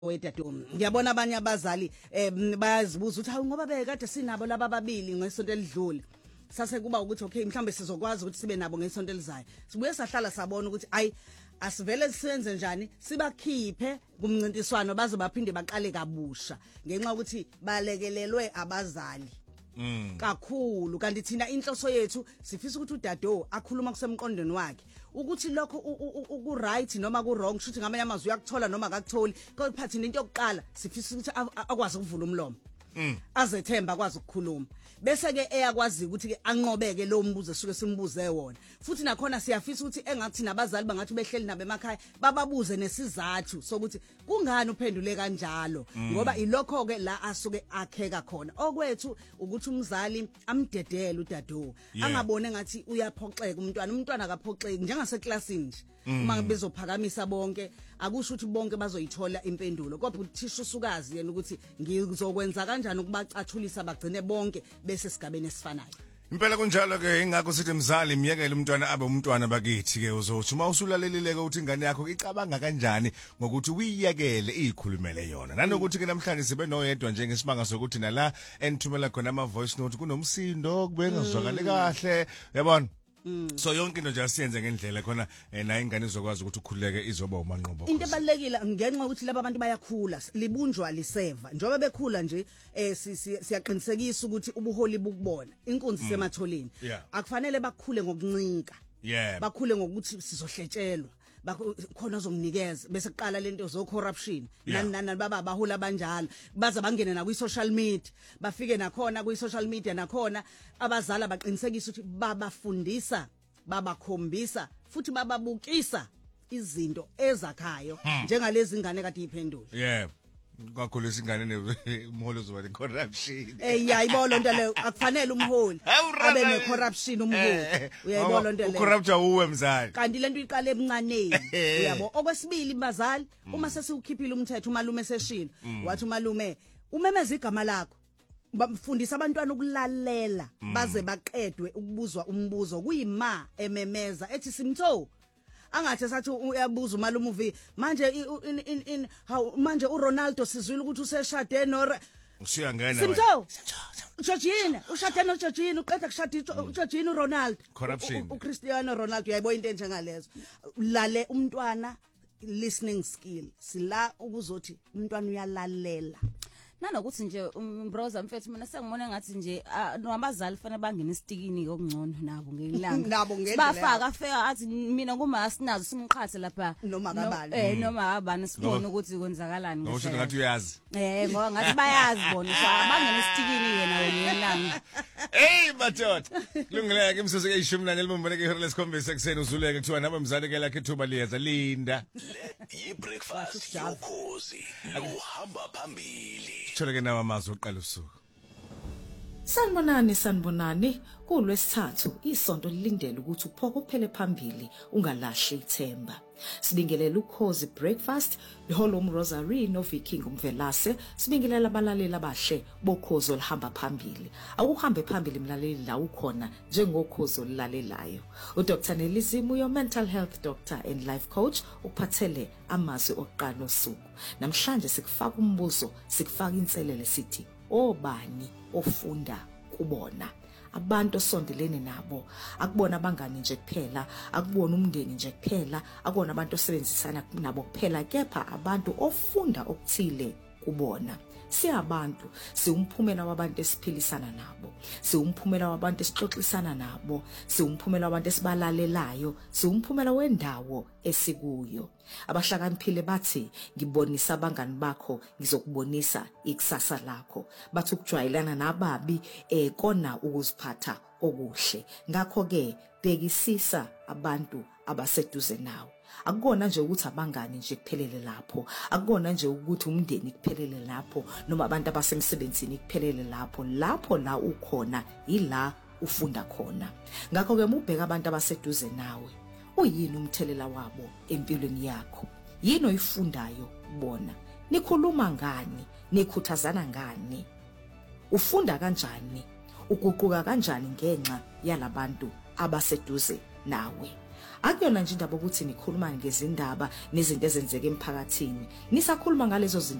wedadom ngiyabona abanye abazali bayazibuza ukuthi hawu ngoba bekade sinabo laba babili ngesonto elidlule sase kuba ukuthi okay mhlambe sizokwazi ukuthi sibe nabo ngesonto elizayo sibuye sahlala sabona ukuthi ayi asivele sisenze njani sibakhiphe kumncintiswano bazobaphinde baqale kabusha ngenxa ukuthi balekelelwe abazali kakhulu kanti thina inhloso yethu sifisa ukuthi udado akhuluma kusemqondweni wakhe ukuthi lokho uku right noma ku wrong shuthi ngamanye amazwi uyakuthola noma akakutholi kodwa phathini into yokuqala sifisa ukuthi akwazi ukuvula umlomo azethemba akwazi ukukhuluma bese ke eyakwazi ukuthi ke anqobeke lo mbuzo esuke simbuze wona futhi nakhona siyafisa ukuthi engathi nabazali bangathi behleli nabo emakhaya bababuze nesizathu sokuthi kungani uphendule kanjalo ngoba ilokho ke la asuke akheka khona okwethu ukuthi umzali amdedele udado angabone ngathi uyaphoxeka umntwana akaphoxeki njengaseklasini nje uma bezophakamisa bonke akusho ukuthi bonke bazoyithola impendulo kodwa uthisha usukazi yena ukuthi ngizokwenza kanjani ukubacathulisa bagcine bonke bese sigabeni esifanayo impela kunjalo ke ingakho sithi mzali miyekele umntwana abe umntwana bakithi ke uzothi uma usulalelile ke ukuthi ingane yakho icabanga kanjani ngokuthi uyiyekele ikhulumele yona nanokuthi ke namhlanje sibe noyedwa nje ngesimanga sokuthi nala enithumela khona ama voice note kunomsindo kubengazwakali kahle yabona so yonke into nje asiyenze ngendlela khona na ingane izokwazi ukuthi ukhuleke izoba umanqobo into ebalekile ngenxa ukuthi laba abantu bayakhula libunjwa liseva njoba bekhula nje siyaqinisekisa ukuthi ubuholi bukubona inkunzi sematholeni akufanele bakhule ngokuncika bakhule ngokuthi sizohletshelwa khona ozomnikeza bese kuqala lento zo corruption nani baba bahula banjalo baza bangene na kwi social media bafike nakhona kwi social media nakhona abazali baqinisekisa ukuthi babafundisa babakhombisa futhi bababukisa izinto ezakhayo njengalezi ingane kade iphendula kakhulu isingane umholi uzoba corruption yayibona into leyo akufanele umholi abe ne corruption umholi uyayibona into leyo ucorrupta uwe mzali kanti lento iqale ebuncaneni uyabo okwesibili bazali uma sesiukhiphile umthetho umalume seshilo wathi umalume umemeza igama lakho bafundisa abantwana ukulalela baze baqedwe ukubuzwa umbuzo kuyima ememeza ethi simtho angathi sathi uyabuza umalume uvi manje manje uRonaldo sizwile ukuthi useshade no usiyangena Simtho Georgina ushade no Georgina uqeda kushada uGeorgina uRonaldo corruption uCristiano Ronaldo uyayibo into enjengalezo lale umntwana listening skill sila ukuzothi umntwana uyalalela nanokuthi nje umbroza mfethu mina sengibona ngathi nje nabazali fanele bangena istikini okungcono nabo ngelanga nabo ngendlela bafaka fair athi mina kuma sinazo simqhathe lapha noma kabani noma abani sibone ukuthi kwenzakalani ngisho ngathi uyazi ngoba ngathi bayazi bona bangena istikini yena ngelanga hey matot kulungile ke imseso ke 14 limbone ke ihora lesikhombisa ekseni uzuleke kuthiwa nabe mzali ke lakhe ithuba liyeza linda i-breakfast yokhozi uhamba phambili Tholeke nawa amazwi oqala usuku Sanibonani kulwesithathu isonto lilindele ukuthi uphoko uphele phambili ungalahli ithemba sibingelela ukhozi breakfast leholo Rosary no Vicky Ngumvelase sibingelela abalaleli abahle bokhozi olihamba phambili akuhambe phambili mlaleli la ukhona njengokhozi olilalelayo uDr Nelizimu your mental health doctor and life coach uphathele amazwi oqala usuku namhlanje sikufaka umbuzo sikufaka inselele sithi obani ofunda kubona abantu osondelene nabo akubona abangani nje kuphela akubona umndeni nje kuphela akubona abantu osebenzisana nabo kuphela kepha abantu ofunda okuthile kubona siyabantu siumphumela wabantu esiphilisana nabo siumphumela wabantu esixoxisana nabo siumphumela wabantu esibalalelayo siumphumela wendawo esikuyo abahlakaniphile bathi ngibonisa abangani bakho ngizokubonisa ikusasa lakho bathi ukujwayelana nababi kona ukuziphatha okuhle ngakho ke bhekisisa abantu abaseduze nawe akukona nje ukuthi abangani nje kuphelele lapho akukona nje ukuthi umndeni kuphelele lapho noma abantu abasemsebenzini kuphelele lapho la ukhona ila ufunda khona ngakho ke ubheka abantu abaseduze nawe uyini umthelela wabo empilweni yakho yini oyifundayo kubona nikhuluma ngani nikhuthazana ngani ufunda kanjani uguquka kanjani ngenxa yalabantu abaseduze nawe Akuyona nje indaba ukuthi nikhuluma ngezindaba nezinto ezenzeka emphakathini. Nisakhuluma ngalezo zinto